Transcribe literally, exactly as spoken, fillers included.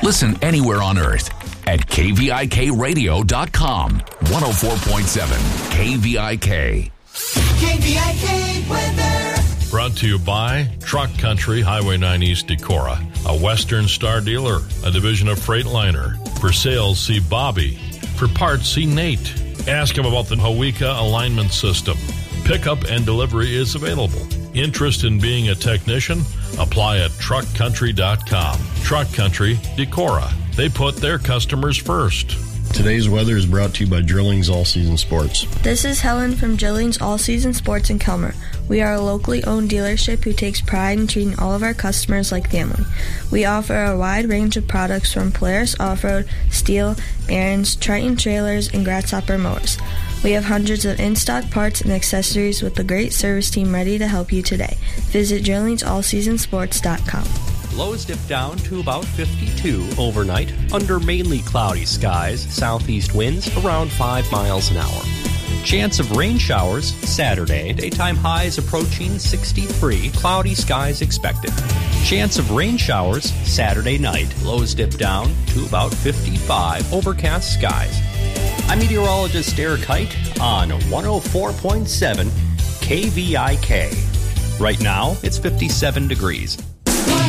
Listen anywhere on earth at K V I K radio dot com. one oh four point seven K V I K. K V I K weather. Brought to you by Truck Country, Highway nine East Decorah, a Western Star dealer, a division of Freightliner. For sales, see Bobby. For parts, see Nate. Ask him about the Hawika alignment system. Pickup and delivery is available. Interest in being a technician? Apply at truck country dot com. Truck Country, Decorah. They put their customers first. Today's weather is brought to you by Drillings All Season Sports. This is Helen from Drillings All Season Sports in Kelmer. We are a locally owned dealership who takes pride in treating all of our customers like family. We offer a wide range of products from Polaris Off-Road, Steel, Barons, Triton trailers, and Grasshopper mowers. We have hundreds of in-stock parts and accessories with a great service team ready to help you today. Visit drillings all season sports dot com. Lows dip down to about fifty-two overnight under mainly cloudy skies, southeast winds around five miles an hour. Chance of rain showers Saturday, daytime highs approaching sixty-three, cloudy skies expected. Chance of rain showers Saturday night, lows dip down to about fifty-five, overcast skies. I'm meteorologist Derek Height on one oh four point seven K V I K. Right now, it's fifty-seven degrees.